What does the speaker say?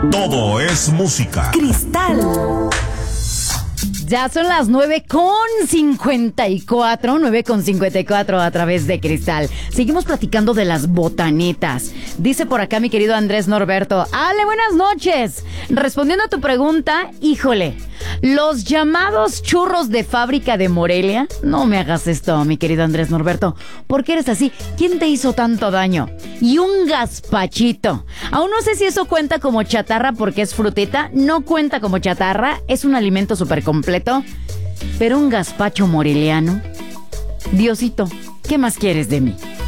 Todo es música. Cristal. Ya son las 9:54 a través de Cristal. Seguimos platicando de las botanitas. Dice por acá mi querido Andrés Norberto: Ale, buenas noches. Respondiendo a tu pregunta, híjole, los llamados churros de fábrica de Morelia. No me hagas esto, mi querido Andrés Norberto. ¿Por qué eres así? ¿Quién te hizo tanto daño? Y un gazpachito. Aún no sé si eso cuenta como chatarra porque es frutita. No cuenta como chatarra. Es un alimento súper completo. Pero un gazpacho moreliano. Diosito, ¿qué más quieres de mí?